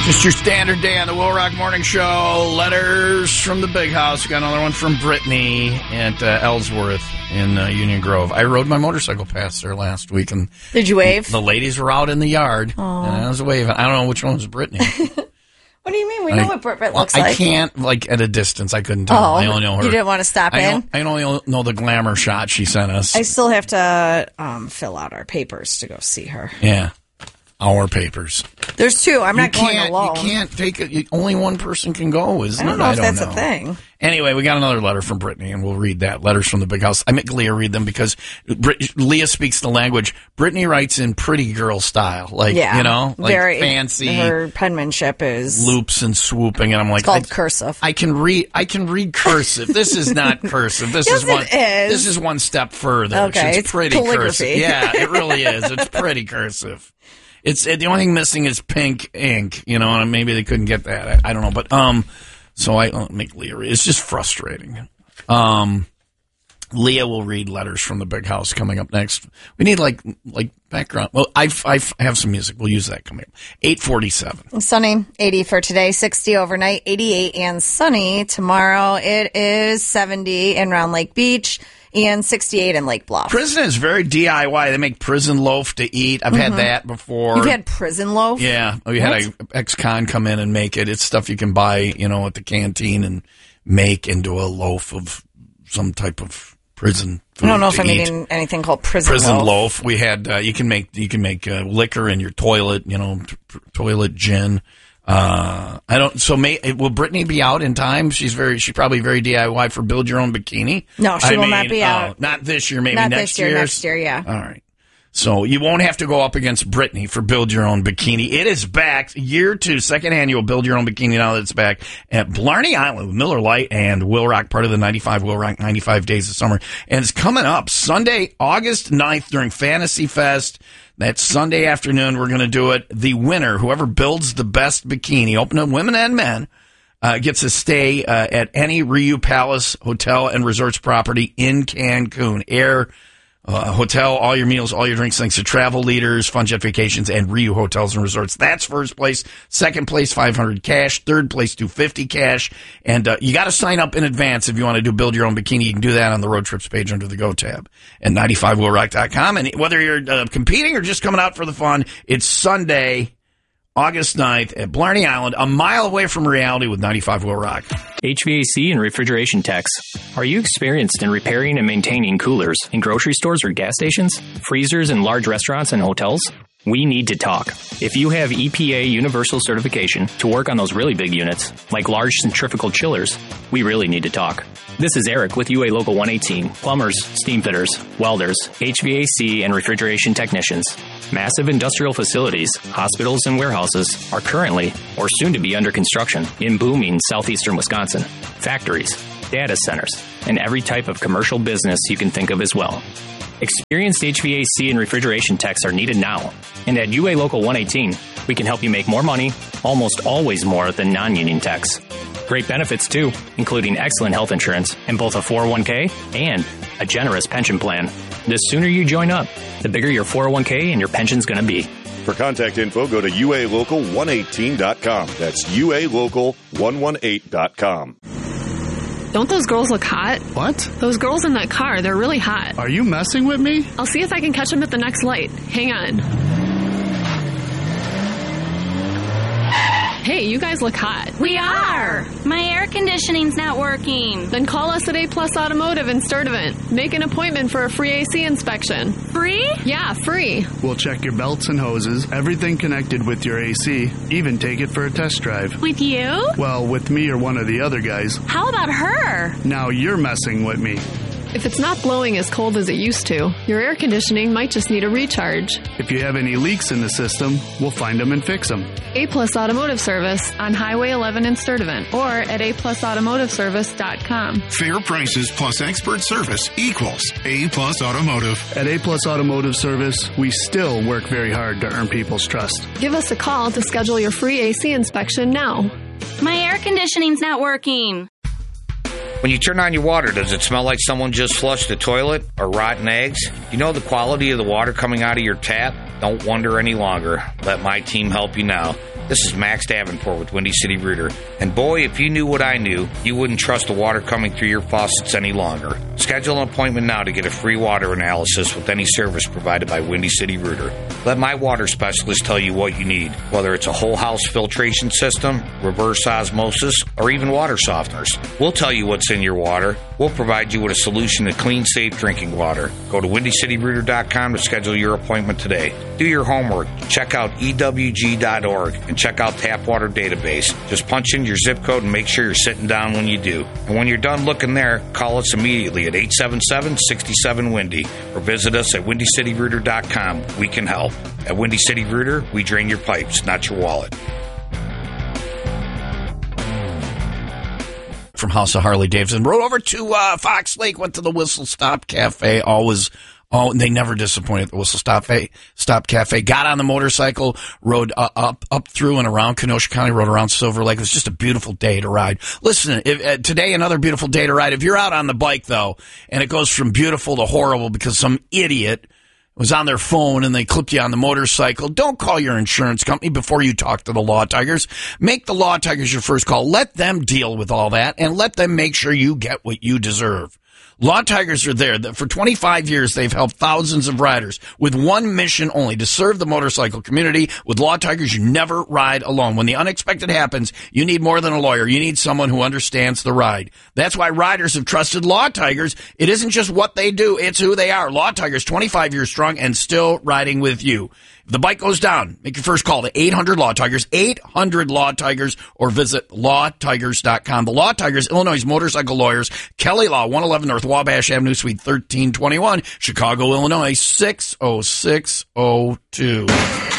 Just your standard day on the Will Rock Morning Show. Letters from the big house. We got another one from Brittany at Ellsworth in Union Grove. I rode my motorcycle past there last week. And did you wave? The ladies were out in the yard. Aww. And I was waving. I don't know which one was Brittany. What do you mean? We know what Britt looks like. I can't, at a distance. I couldn't tell. I only know her. You didn't want to stop in? I only know the glamour shot she sent us. I still have to fill out our papers to go see her. Yeah. Our papers. There's two. I'm not going alone. You can't take it. Only one person can go, isn't it? I don't know if that's a thing. Anyway, we got another letter from Brittany, and we'll read that. Letters from the big house. I make Leah read them because Leah speaks the language. Brittany writes in pretty girl style. Very fancy. Her penmanship is loops and swooping, and I'm like, it's called cursive. I can read cursive. This is not cursive. This yes, is one. It is. This is one step further. Okay, it's pretty calligraphy. Cursive. Yeah, it really is. It's pretty cursive. It's the only thing missing is pink ink, and maybe they couldn't get that. I don't know, but so I make Leah read. It's just frustrating. Leah will read letters from the big house coming up next. We need like background. Well, I have some music. We'll use that coming up. 8:47. Sunny, 80 for today, 60 overnight, 88 and sunny. Tomorrow it is 70 in Round Lake Beach. And 68 in Lake Bluff. Prison is very DIY. They make prison loaf to eat. I've had that before. You've had prison loaf? Yeah. We had an ex-con come in and make it. It's stuff you can buy, at the canteen and make into a loaf of some type of prison food. I don't know if I'm eating anything called prison loaf. We had you can make liquor in your toilet, toilet gin. Will Brittany be out in time? She's probably very DIY for Build Your Own Bikini. No, she will not be out. Not this year, maybe not next year. year. Next year, yeah. All right. So you won't have to go up against Brittany for Build Your Own Bikini. It is back, year 2, second annual Build Your Own Bikini. Now that it's back at Blarney Island with Miller Lite and Will Rock, part of the 95 Will Rock 95 Days of Summer. And it's coming up Sunday, August 9th during Fantasy Fest. That Sunday afternoon, we're going to do it. The winner, whoever builds the best bikini, open to women and men, gets a stay at any Riu Palace Hotel and Resorts property in Cancun. Hotel, all your meals, all your drinks, thanks to Travel Leaders, Fun Jet Vacations, and Riu Hotels and Resorts. That's first place. Second place, $500 cash. Third place, $250 cash. And you got to sign up in advance if you want to do Build Your Own Bikini. You can do that on the Road Trips page under the Go tab at 95willrock.com. And whether you're competing or just coming out for the fun, it's Sunday, August 9th at Blarney Island, a mile away from reality with 95 Will Rock. HVAC and refrigeration techs. Are you experienced in repairing and maintaining coolers in grocery stores or gas stations, freezers in large restaurants and hotels? We need to talk. If you have EPA universal certification to work on those really big units, like large centrifugal chillers, we really need to talk. This is Eric with UA Local 118, plumbers, steam fitters, welders, HVAC and refrigeration technicians. Massive industrial facilities, hospitals, and warehouses are currently or soon to be under construction in booming southeastern Wisconsin. Factories, data centers, and every type of commercial business you can think of as well. Experienced HVAC and refrigeration techs are needed now. And at UA Local 118, we can help you make more money, almost always more than non-union techs. Great benefits, too, including excellent health insurance and both a 401k and a generous pension plan. The sooner you join up, the bigger your 401k and your pension's going to be. For contact info, go to ualocal118.com. That's ualocal118.com. Don't those girls look hot? What? Those girls in that car, they're really hot. Are you messing with me? I'll see if I can catch them at the next light. Hang on. Hey, you guys look hot. We are. My air conditioning's not working. Then call us at A Plus Automotive in Sturtevant. Make an appointment for a free AC inspection. Free? Yeah, free. We'll check your belts and hoses, everything connected with your AC, even take it for a test drive. With you? Well, with me or one of the other guys. How about her? Now you're messing with me. If it's not blowing as cold as it used to, your air conditioning might just need a recharge. If you have any leaks in the system, we'll find them and fix them. A Plus Automotive Service on Highway 11 in Sturtevant or at aplusautomotiveservice.com. Fair prices plus expert service equals A Plus Automotive. At A Plus Automotive Service, we still work very hard to earn people's trust. Give us a call to schedule your free AC inspection now. My air conditioning's not working. When you turn on your water, does it smell like someone just flushed the toilet or rotten eggs? You know the quality of the water coming out of your tap? Don't wonder any longer. Let my team help you now. This is Max Davenport with Windy City Rooter. And boy, if you knew what I knew, you wouldn't trust the water coming through your faucets any longer. Schedule an appointment now to get a free water analysis with any service provided by Windy City Rooter. Let my water specialist tell you what you need, whether it's a whole house filtration system, reverse osmosis, or even water softeners. We'll tell you what's in your water. We'll provide you with a solution to clean, safe drinking water. Go to WindyCityRooter.com to schedule your appointment today. Do your homework. Check out EWG.org and check out Tap Water Database. Just punch in your zip code and make sure you're sitting down when you do. And when you're done looking there, call us immediately at 877-67-WINDY or visit us at WindyCityRooter.com. We can help. At Windy City Rooter, we drain your pipes, not your wallet. From House of Harley Davidson, rode over to Fox Lake, went to the Whistle Stop Cafe. They never disappointed at the Whistle Stop Cafe. Got on the motorcycle, rode up through and around Kenosha County, rode around Silver Lake. It was just a beautiful day to ride. Listen, today another beautiful day to ride. If you're out on the bike though, and it goes from beautiful to horrible because some idiot was on their phone and they clipped you on the motorcycle, don't call your insurance company before you talk to the Law Tigers. Make the Law Tigers your first call. Let them deal with all that and let them make sure you get what you deserve. Law Tigers are there. For 25 years, they've helped thousands of riders with one mission only, to serve the motorcycle community. With Law Tigers, you never ride alone. When the unexpected happens, you need more than a lawyer. You need someone who understands the ride. That's why riders have trusted Law Tigers. It isn't just what they do, it's who they are. Law Tigers, 25 years strong and still riding with you. If the bike goes down, make your first call to 800 Law Tigers, 800 Law Tigers, or visit lawtigers.com. The Law Tigers, Illinois motorcycle lawyers, Kelly Law, 111 North Wabash Avenue, Suite 1321, Chicago, Illinois, 60602.